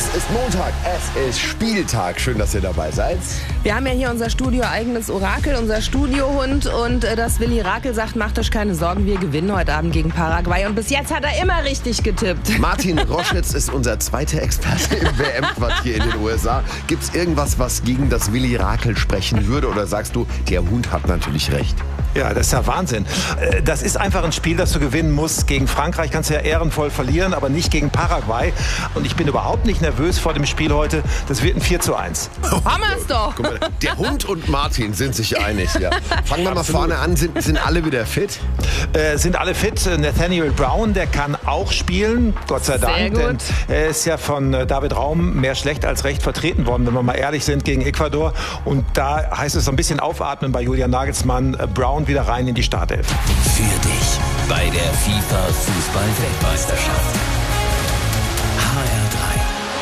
ist Montag, es ist Spieltag. Schön, dass ihr dabei seid. Wir haben ja hier unser Studio-eigenes Orakel, unser Studiohund. Und das Willi Rakel sagt, macht euch keine Sorgen, wir gewinnen heute Abend gegen Paraguay. Und bis jetzt hat er immer richtig getippt. Martin Roschitz ist unser zweiter Experte im WM-Quartier in den USA. Gibt es irgendwas, was gegen das Willi Rakel sprechen würde? Oder sagst du, der Hund hat natürlich recht? Ja, das ist ja Wahnsinn. Das ist einfach ein Spiel, das du gewinnen musst. Gegen Frankreich kannst du ja ehrenvoll verlieren, aber nicht gegen Paraguay. Und ich bin überhaupt nicht nervös vor dem Spiel heute. Das wird ein 4:1. Haben wir es doch. Guck mal, der Hund und Martin sind sich einig. Ja. Fangen wir mal vorne an. Sind alle wieder fit? Sind alle fit. Nathaniel Brown, der kann auch spielen. Gott sei Dank. Sehr gut. Denn er ist ja von David Raum mehr schlecht als recht vertreten worden, wenn wir mal ehrlich sind, gegen Ecuador. Und da heißt es so ein bisschen aufatmen bei Julian Nagelsmann. Brown wieder rein in die Startelf. Für dich bei der FIFA-Fußball-Weltmeisterschaft.